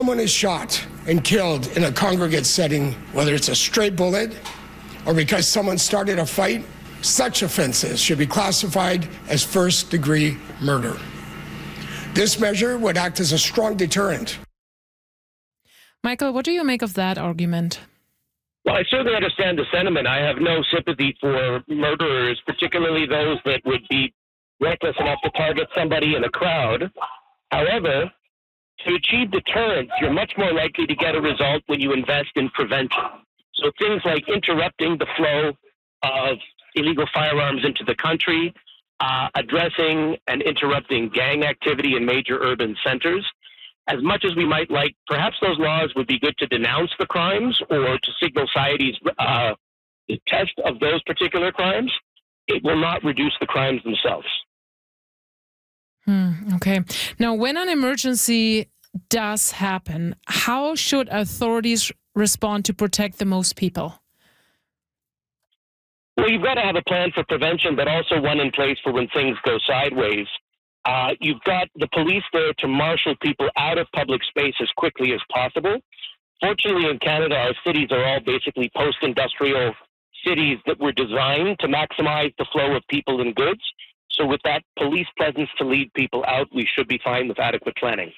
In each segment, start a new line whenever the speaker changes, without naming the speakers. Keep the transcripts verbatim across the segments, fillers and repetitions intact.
Someone is shot and killed in a congregate setting, whether it's a stray bullet or because someone started a fight, such offenses should be classified as first-degree murder. This measure would act as a strong deterrent.
Michael, what do you make of that argument?
Well, I certainly understand the sentiment. I have no sympathy for murderers, particularly those that would be reckless enough to target somebody in a crowd. However, to achieve deterrence, you're much more likely to get a result when you invest in prevention. So things like interrupting the flow of illegal firearms into the country, uh, addressing and interrupting gang activity in major urban centers. As much as we might like, perhaps those laws would be good to denounce the crimes or to signal society's uh, test of those particular crimes. It will not reduce the crimes themselves.
Hmm, okay. Now, when an emergency does happen, how should authorities respond to protect the most people?
Well, you've got to have a plan for prevention, but also one in place for when things go sideways. Uh, you've got the police there to marshal people out of public space as quickly as possible. Fortunately, in Canada, our cities are all basically post-industrial cities that were designed to maximize the flow of people and goods. So with that police presence to lead people out, we should be fine with adequate planning.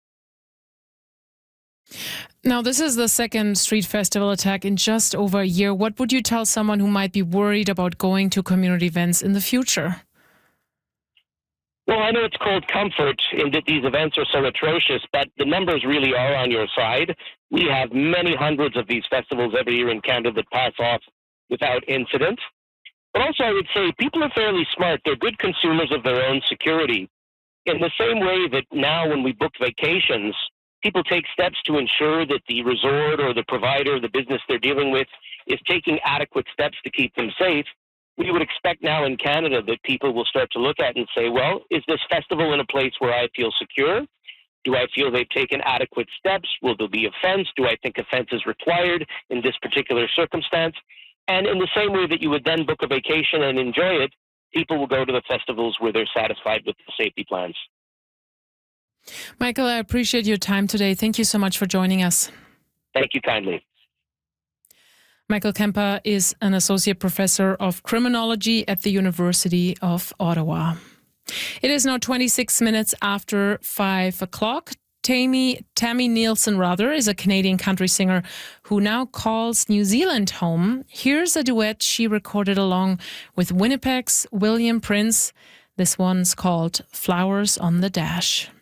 Now, this is the second street festival attack in just over a year. What would you tell someone who might be worried about going to community events in the future?
Well, I know it's called comfort in that these events are so atrocious, but the numbers really are on your side. We have many hundreds of these festivals every year in Canada that pass off without incident. But also, I would say people are fairly smart. They're good consumers of their own security. In the same way that now when we book vacations, people take steps to ensure that the resort or the provider, the business they're dealing with, is taking adequate steps to keep them safe. We would expect now in Canada that people will start to look at and say, well, is this festival in a place where I feel secure? Do I feel they've taken adequate steps? Will there be a fence? Do I think a fence is required in this particular circumstance? And in the same way that you would then book a vacation and enjoy it, people will go to the festivals where they're satisfied with the safety plans.
Michael, I appreciate your time today. Thank you so much for joining us.
Thank you kindly.
Michael Kemper is an associate professor of criminology at the University of Ottawa. It is now twenty-six minutes after five o'clock. Tammy, Tammy Nielsen, rather, is a Canadian country singer who now calls New Zealand home. Here's a duet she recorded along with Winnipeg's William Prince. This one's called Flowers on the Dash.